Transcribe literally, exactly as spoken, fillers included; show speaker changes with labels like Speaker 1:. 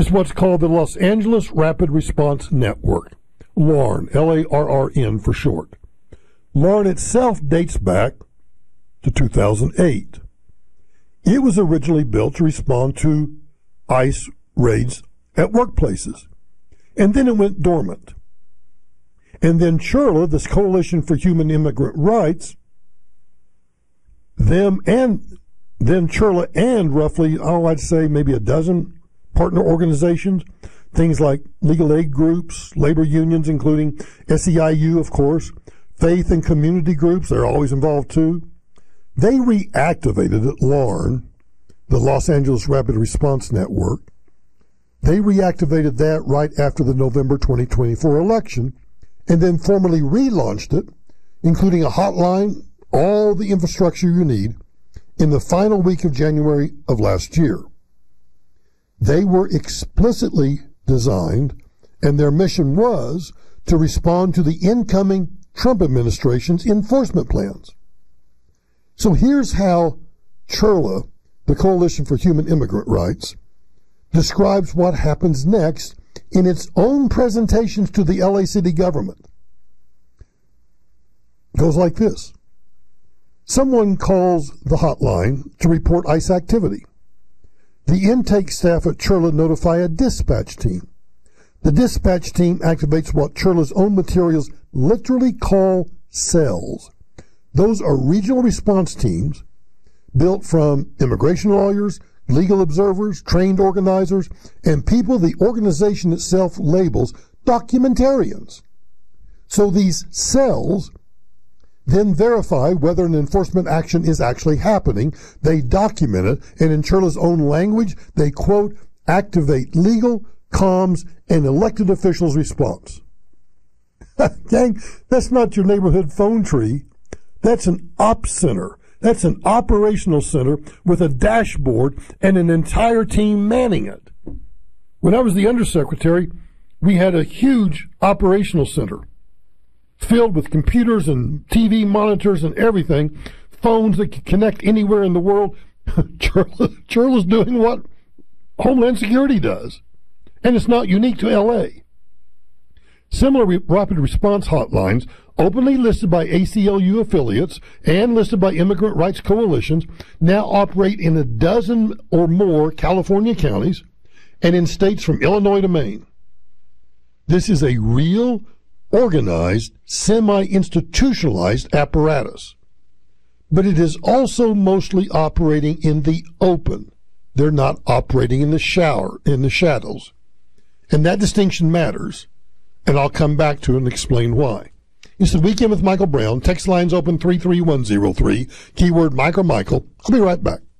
Speaker 1: is what's called the Los Angeles Rapid Response Network, LARN, L A R R N for short. LARN itself dates back to two thousand eight. It was originally built to respond to ICE raids at workplaces, and then it went dormant. And then CHIRLA, this Coalition for Human Immigrant Rights, them and then CHIRLA and roughly, oh, I'd say maybe a dozen partner organizations, things like legal aid groups, labor unions, including S E I U, of course, faith and community groups, they're always involved too. They reactivated at LARN, the Los Angeles Rapid Response Network. They reactivated that right after the November twenty twenty-four election and then formally relaunched it, including a hotline, all the infrastructure you need, in the final week of January of last year. They were explicitly designed, and their mission was to respond to the incoming Trump administration's enforcement plans. So here's how CHIRLA, the Coalition for Human Immigrant Rights, describes what happens next in its own presentations to the L A city government. It goes like this. Someone calls the hotline to report ICE activity. The intake staff at CHIRLA notify a dispatch team. The dispatch team activates what CHIRLA's own materials literally call cells. Those are regional response teams built from immigration lawyers, legal observers, trained organizers, and people the organization itself labels documentarians. So these cells then verify whether an enforcement action is actually happening. They document it, and in CHIRLA's own language, they, quote, activate legal, comms, and elected officials' response. Gang, that's not your neighborhood phone tree. That's an op center. That's an operational center with a dashboard and an entire team manning it. When I was the undersecretary, we had a huge operational center filled with computers and T V monitors and everything, phones that could connect anywhere in the world. CHIRLA, CHIRLA's doing what Homeland Security does. And it's not unique to L A. Similar re- rapid response hotlines, openly listed by A C L U affiliates and listed by immigrant rights coalitions, now operate in a dozen or more California counties and in states from Illinois to Maine. This is a real, organized, semi-institutionalized apparatus. But it is also mostly operating in the open. They're not operating in the shower, in the shadows. And that distinction matters, and I'll come back to it and explain why. It's the Weekend with Michael Brown. Text lines open three three one zero three, keyword Mike or Michael. I'll be right back.